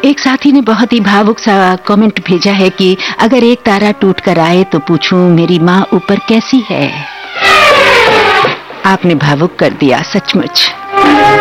एक साथी ने बहुत ही भावुक सा कमेंट भेजा है कि अगर एक तारा टूट कर आए तो पूछूं मेरी माँ ऊपर कैसी है। आपने भावुक कर दिया सचमुच।